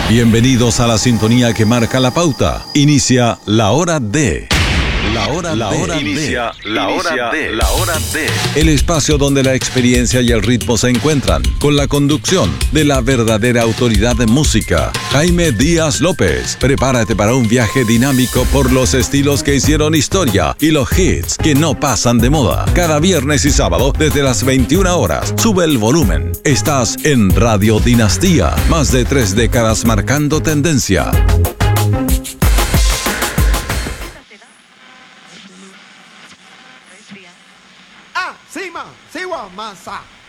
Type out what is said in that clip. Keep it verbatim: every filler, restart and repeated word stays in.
Bienvenidos a la sintonía que marca la pauta. Inicia la hora D. La hora, la hora Inicia D. la hora D. La hora D. El espacio donde la experiencia y el ritmo se encuentran, con la conducción de la verdadera autoridad de música, Jaime Díaz López. Prepárate para un viaje dinámico por los estilos que hicieron historia y los hits que no pasan de moda. Cada viernes y sábado desde las veintiuna horas. Sube el volumen. Estás en Radio Dinastía. Más de tres décadas marcando tendencia. Ah, Sima, Siwa, Masa.